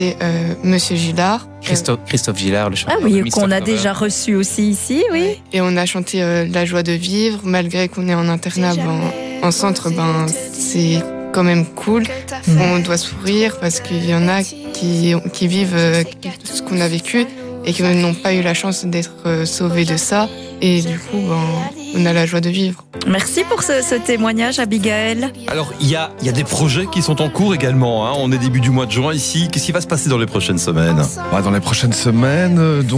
Et Monsieur Gillard. Christophe Gillard, le chanteur. Ah oui, de Mist qu'on of a Lover. déjà reçu aussi ici, oui. Et on a chanté La joie de vivre, malgré qu'on est en internat, en centre, c'est quand même cool. On doit sourire parce qu'il y en a qui vivent ce qu'on a vécu et qui n'ont pas eu la chance d'être sauvés de ça. Et du coup, on a la joie de vivre. Merci pour ce témoignage, Abigail. Alors, il y a des projets qui sont en cours également. Hein. On est début du mois de juin ici. Qu'est-ce qui va se passer dans les prochaines semaines ? Dans les prochaines semaines,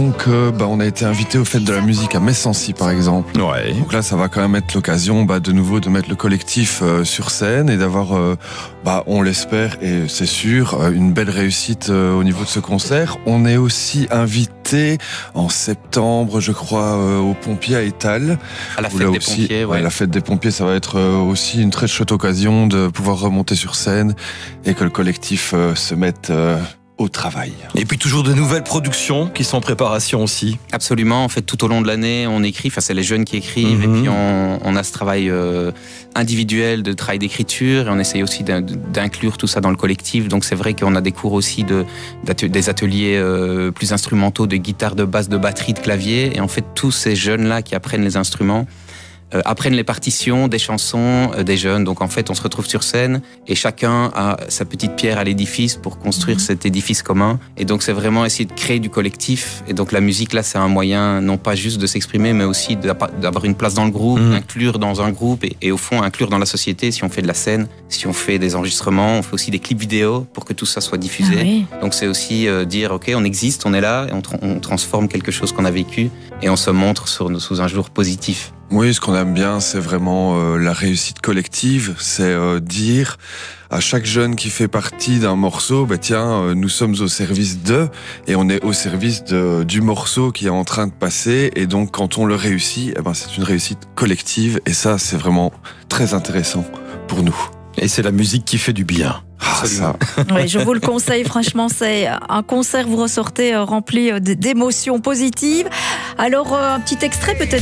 on a été invité aux Fêtes de la musique à Messancy, par exemple. Ouais. Donc là, ça va quand même être l'occasion de nouveau de mettre le collectif sur scène et d'avoir, on l'espère et c'est sûr, une belle réussite au niveau de ce concert. On est aussi invité en septembre, je crois, aux pompiers à Étal. À la fête des pompiers, ouais. La fête des pompiers, ça va être aussi une très chouette occasion de pouvoir remonter sur scène et que le collectif se mette au travail. Et puis toujours de nouvelles productions qui sont en préparation aussi. Absolument. En fait, tout au long de l'année, on écrit. Enfin, c'est les jeunes qui écrivent. Et puis, on a ce travail individuel de travail d'écriture. Et on essaye aussi d'inclure tout ça dans le collectif. Donc, c'est vrai qu'on a des cours aussi des ateliers plus instrumentaux de guitare, de basse, de batterie, de clavier. Et en fait, tous ces jeunes-là qui apprennent les instruments apprennent les partitions des chansons des jeunes. Donc en fait, on se retrouve sur scène et chacun a sa petite pierre à l'édifice pour construire cet édifice commun. Et donc c'est vraiment essayer de créer du collectif. Et donc la musique, là, c'est un moyen non pas juste de s'exprimer, mais aussi d'avoir une place dans le groupe, d'inclure dans un groupe et au fond inclure dans la société. Si on fait de la scène, si on fait des enregistrements, on fait aussi des clips vidéo pour que tout ça soit diffusé. Ah oui. Donc c'est aussi dire, ok, on existe, on est là, et on transforme quelque chose qu'on a vécu et on se montre sous un jour positif. Oui, ce qu'on aime bien, c'est vraiment la réussite collective. C'est dire à chaque jeune qui fait partie d'un morceau, nous sommes au service d'eux et on est au service du morceau qui est en train de passer. Et donc, quand on le réussit, c'est une réussite collective. Et ça, c'est vraiment très intéressant pour nous. Et c'est la musique qui fait du bien. Ça. Oui, je vous le conseille, franchement, c'est un concert, vous ressortez rempli d'émotions positives. Alors, un petit extrait peut-être, Jean-Marc ?